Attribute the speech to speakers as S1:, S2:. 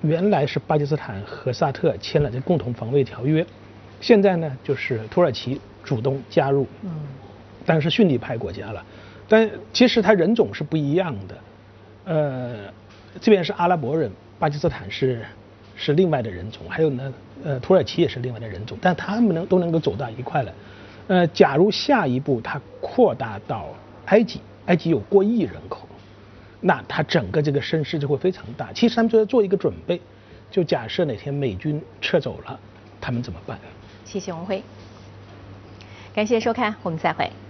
S1: 原来是巴基斯坦和沙特签了这共同防卫条约，现在呢就是土耳其主动加入，但是逊尼派国家了，但其实它人种是不一样的，这边是阿拉伯人，巴基斯坦是另外的人种，还有呢土耳其也是另外的人种，但他们都能够走到一块了，假如下一步它扩大到埃及有过亿人口。那它整个这个声势就会非常大。其实他们就在做一个准备，就假设哪天美军撤走了，他们怎么办？
S2: 谢谢文辉，感谢收看，我们再会。